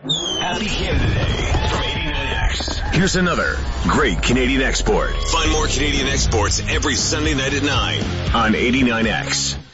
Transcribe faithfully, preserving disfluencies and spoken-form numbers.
Happy Canada Day from eighty-nine X. Here's another great Canadian export. Find more Canadian exports every Sunday night at nine on eighty-nine X.